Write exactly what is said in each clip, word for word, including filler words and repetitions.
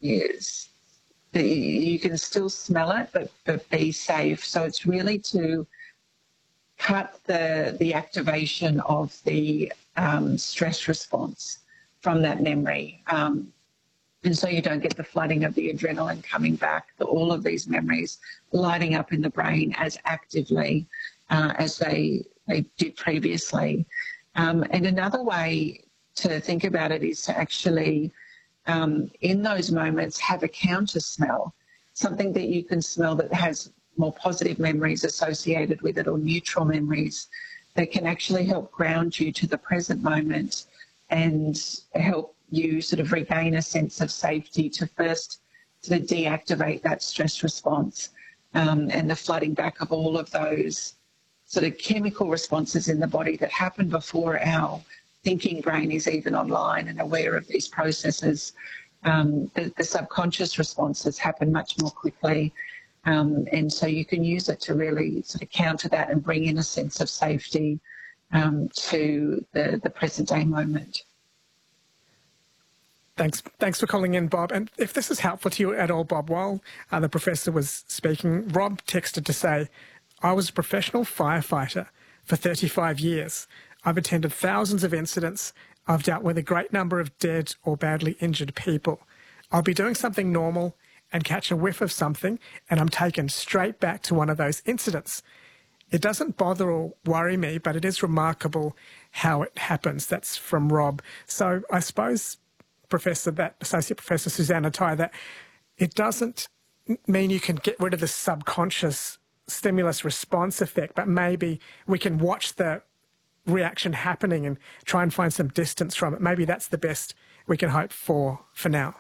is that you can still smell it, but, but be safe. So it's really to cut the, the activation of the um, stress response from that memory. Um, and so you don't get the flooding of the adrenaline coming back, the, all of these memories lighting up in the brain as actively uh, as they, they did previously. Um, and another way to think about it is to actually, um, in those moments, have a counter smell, something that you can smell that has more positive memories associated with it or neutral memories that can actually help ground you to the present moment and help you sort of regain a sense of safety to first sort of deactivate that stress response um, and the flooding back of all of those sort of chemical responses in the body that happen before our thinking brain is even online and aware of these processes. Um, the, the subconscious responses happen much more quickly. Um, and so you can use it to really sort of counter that and bring in a sense of safety um, to the, the present day moment. Thanks Thanks for calling in, Bob. And if this is helpful to you at all, Bob, while uh, the professor was speaking, Rob texted to say, I was a professional firefighter for thirty-five years. I've attended thousands of incidents. I've dealt with a great number of dead or badly injured people. I'll be doing something normal and catch a whiff of something, and I'm taken straight back to one of those incidents. It doesn't bother or worry me, but it is remarkable how it happens. That's from Rob. So I suppose, Professor, that Associate Professor Susannah Tye, that it doesn't mean you can get rid of the subconscious stimulus response effect, but maybe we can watch the reaction happening and try and find some distance from it. Maybe that's the best we can hope for for now.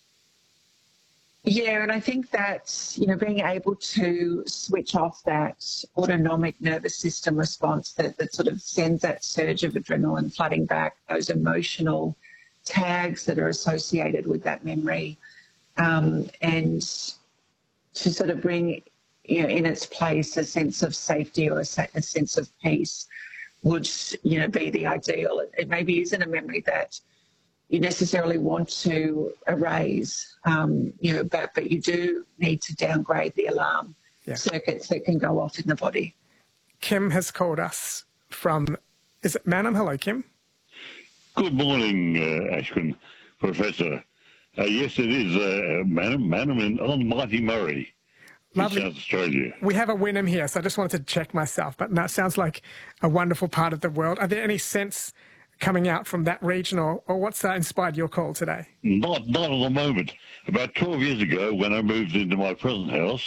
Yeah, and I think that, you know, being able to switch off that autonomic nervous system response that, that sort of sends that surge of adrenaline flooding back, those emotional tags that are associated with that memory, um, and to sort of bring, you know, in its place a sense of safety or a, a sense of peace would, you know, be the ideal. It, it maybe isn't a memory that you necessarily want to erase, um, you know, but, but you do need to downgrade the alarm yeah. circuits that can go off in the body. Kim has called us from, is it Mannum? Hello, Kim. Good morning, uh, Ashwin, Professor. Uh, yes, it is uh, Mannum, Mannum in, on Mighty Murray Lovely. in South Australia. We have a Wynnum here, so I just wanted to check myself, but no, it sounds like a wonderful part of the world. Are there any scents coming out from that region, or, or what's uh, inspired your call today? Not, not at the moment. About twelve years ago, when I moved into my present house,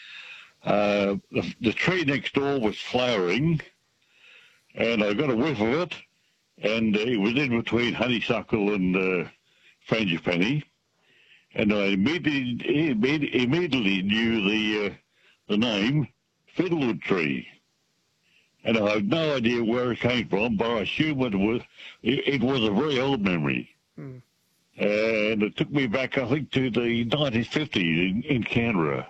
uh, the, the tree next door was flowering, and I got a whiff of it, and uh, it was in between honeysuckle and uh, frangipani, and I immediately, immediately knew the, uh, the name Fiddlewood Tree. And I have no idea where it came from, but I assume it was, it, it was a very old memory. Hmm. And it took me back, I think, to the nineteen fifties in, in Canberra.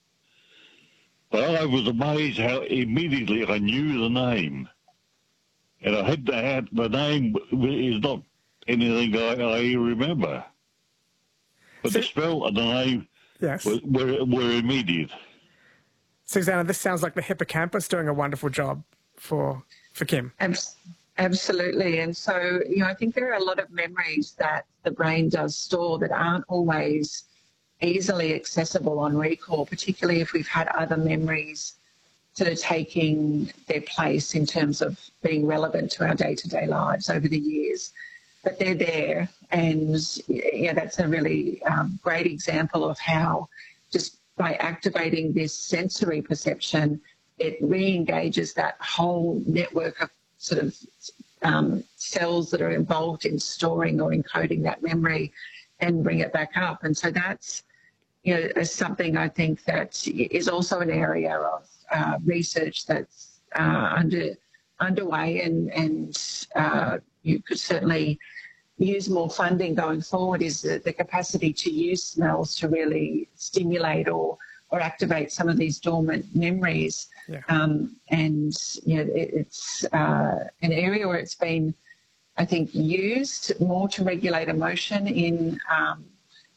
But I was amazed how immediately I knew the name. And I had to have, the name is not anything I, I remember. But so, the spell and the name yes. were, were, were immediate. Susannah, this sounds like the hippocampus doing a wonderful job for for Kim. Absolutely. And so, you know, I think there are a lot of memories that the brain does store that aren't always easily accessible on recall, particularly if we've had other memories sort of taking their place in terms of being relevant to our day-to-day lives over the years. But they're there, and yeah, that's a really um, great example of how just by activating this sensory perception, it re-engages that whole network of sort of um, cells that are involved in storing or encoding that memory and bring it back up. And so that's, you know, something I think that is also an area of uh, research that's uh, under underway, and, and uh, you could certainly use more funding going forward, is the, the capacity to use smells to really stimulate or or activate some of these dormant memories. Yeah. Um, and, you know, it, it's uh, an area where it's been, I think, used more to regulate emotion in um,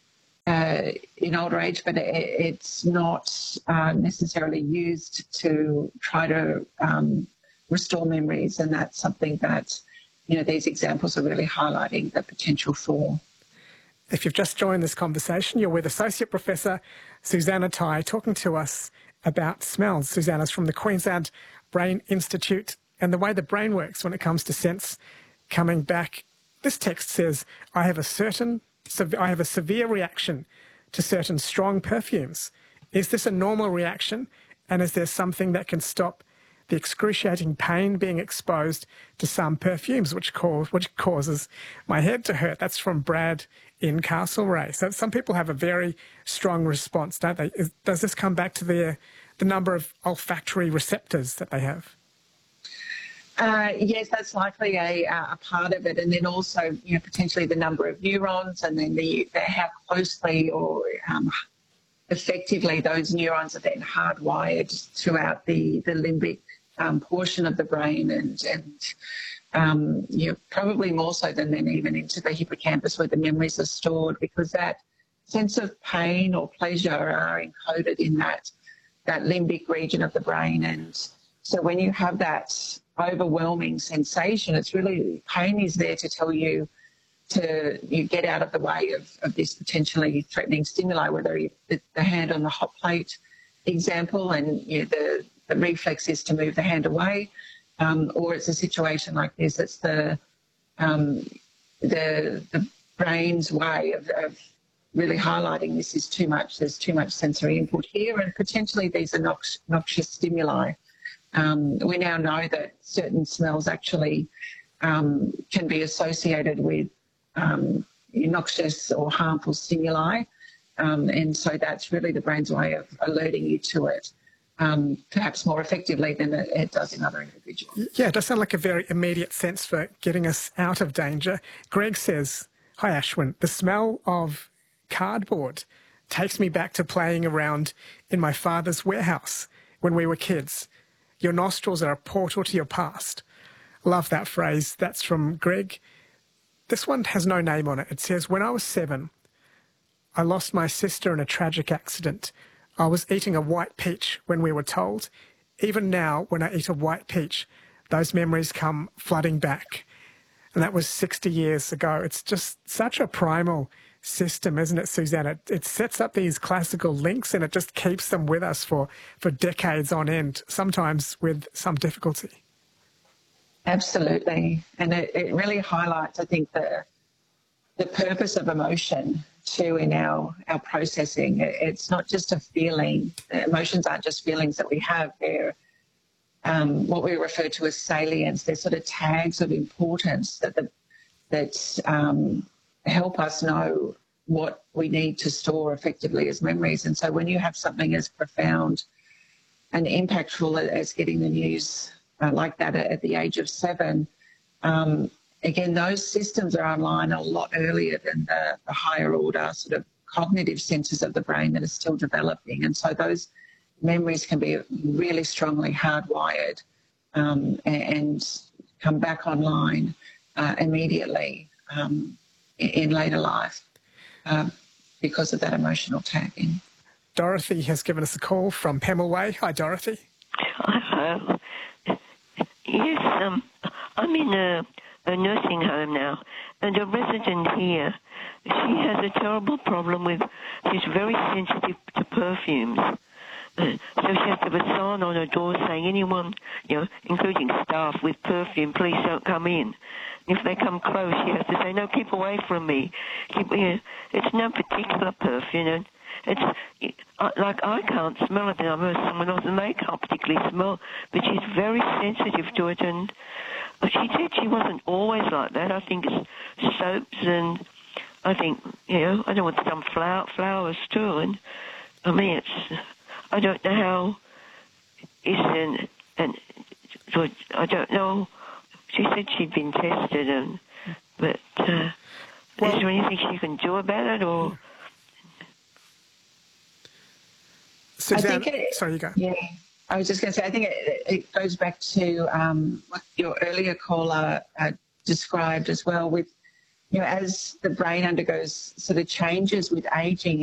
uh, in older age, but it, it's not uh, necessarily used to try to um, restore memories, and that's something that, you know, these examples are really highlighting the potential for. If you've just joined this conversation, you're with Associate Professor Susannah Tai talking to us about smells. Susannah's from the Queensland Brain Institute and the way the brain works when it comes to sense coming back. This text says, I have a certain, I have a severe reaction to certain strong perfumes. Is this a normal reaction? And is there something that can stop the excruciating pain being exposed to some perfumes, which cause which causes my head to hurt? That's from Brad in Castlereagh. So some people have a very strong response, don't they? Is, does this come back to the the number of olfactory receptors that they have? Uh, yes, that's likely a, a part of it, and then also, you know, potentially the number of neurons, and then the, the how closely or um, effectively those neurons are then hardwired throughout the the limbic um, portion of the brain, and and um, you know, probably more so than then even into the hippocampus where the memories are stored, because that sense of pain or pleasure are encoded in that that limbic region of the brain, and so when you have that overwhelming sensation, it's really, pain is there to tell you to you get out of the way of, of this potentially threatening stimuli, whether you, the, the hand on the hot plate example, and you know, the, the reflex is to move the hand away, um, or it's a situation like this, it's the um, the, the brain's way of, of really highlighting this is too much, there's too much sensory input here, and potentially these are nox- noxious stimuli. Um, we now know that certain smells actually um, can be associated with um, noxious or harmful stimuli, um, and so that's really the brain's way of alerting you to it, um, perhaps more effectively than it, it does in other individuals. Yeah, it does sound like a very immediate sense for getting us out of danger. Greg says, hi Ashwin, the smell of cardboard takes me back to playing around in my father's warehouse when we were kids. Your nostrils are a portal to your past. Love that phrase. That's from Greg. This one has no name on it. It says, when I was seven, I lost my sister in a tragic accident. I was eating a white peach when we were told. Even now, when I eat a white peach, those memories come flooding back. And that was sixty years ago. It's just such a primal system, isn't it, Susannah? It, it sets up these classical links and it just keeps them with us for, for decades on end, sometimes with some difficulty. Absolutely. And it, it really highlights, I think, the the purpose of emotion too in our, our processing. It, it's not just a feeling. Emotions aren't just feelings that we have. They're um, what we refer to as salience. They're sort of tags of importance that the, that um, help us know what we need to store effectively as memories. And so when you have something as profound and impactful as getting the news uh, like that at the age of seven, um, again, those systems are online a lot earlier than the, the higher order sort of cognitive centres of the brain that are still developing. And so those memories can be really strongly hardwired um, and, and come back online uh, immediately. Um, in later life um, because of that emotional tagging. Dorothy has given us a call from Pemmill Way. Hi, Dorothy. Hello. Yes, um, I'm in a, a nursing home now, and a resident here, she has a terrible problem with, she's very sensitive to perfumes. Uh, so she has to have a sign on her door saying anyone, you know, including staff with perfume, please don't come in. If they come close, she has to say, no, keep away from me. Keep, you know, it's no particular perfume. And it's it, uh, like I can't smell it, and I'm sure someone else, and they can't particularly smell, but she's very sensitive to it. And she said she wasn't always like that. I think it's soaps, and I think, you know, I know it's some flower, flowers too. And I mean, it's, I don't know how, is and, and so I don't know. She said she'd been tested, and but uh, well, is there anything she can do about it, or? Suzanne, I think it, sorry, you go. Yeah, I was just going to say, I think it, it goes back to um, what your earlier caller uh, described as well with, you know, as the brain undergoes sort of changes with aging,